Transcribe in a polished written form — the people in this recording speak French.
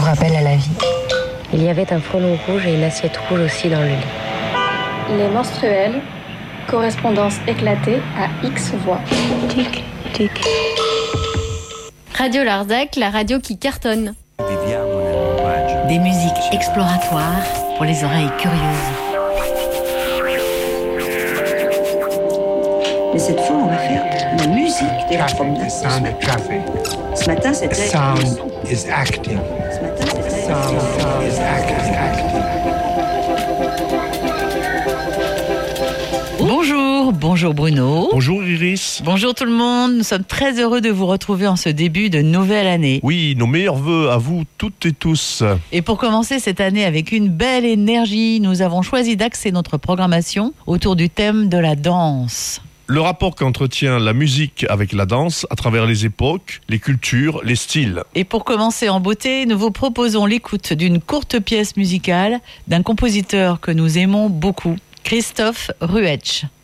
rappelle à la vie. Il y avait un frelon rouge et une assiette rouge aussi dans le lit. Les menstruels, correspondance éclatée à X voix. Tic, tic. Radio Larzac, la radio qui cartonne. Des musiques exploratoires pour les oreilles curieuses. Mais cette fois, on va faire de la musique de la promenade. The sound of traffic. Ce matin, c'était... Sound is acting. Ce matin, c'était... Sound is acting. Bonjour Bruno. Bonjour Iris. Bonjour tout le monde, nous sommes très heureux de vous retrouver en ce début de nouvelle année. Oui, nos meilleurs vœux à vous toutes et tous. Et pour commencer cette année avec une belle énergie, nous avons choisi d'axer notre programmation autour du thème de la danse. Le rapport qu'entretient la musique avec la danse à travers les époques, les cultures, les styles. Et pour commencer en beauté, nous vous proposons l'écoute d'une courte pièce musicale d'un compositeur que nous aimons beaucoup, Christophe Ruetsch.